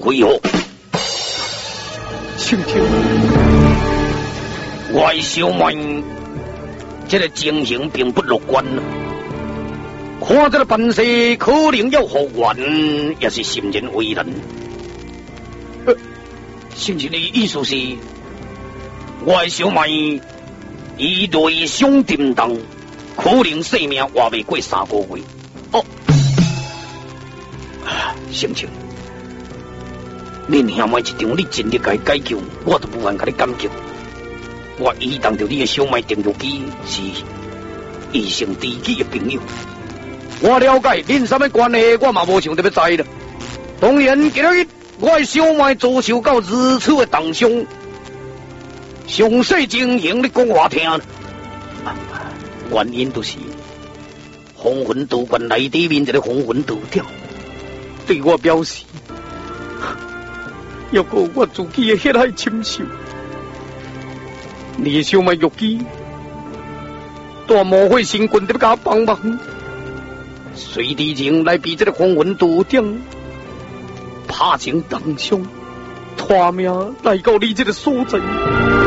回合。 请听， 我小妹这个情形并不乐观啊！看这个办事可能要复原，也是心人为难。先生的意思是，我小妹伊内伤沉重，可能性命活未过3个月。哦，先生，恁兄妹一场，你尽力甲伊解救，我都无法甲你感激。我依当着你的小妹订阅机是异性知己的朋友，我了解恁什么关系，我嘛无想特别知了。当然，今日我的小妹遭受到如此的重伤，详细情形你讲我听。原因就是黄魂道观内底面一个黄魂道长对我表示，要过我自己的血海深仇。你的小妹玉姬大魔会神棍得甲我帮忙，随地前来比这个黄魂道长拍成重伤，拖命来到你这个所在。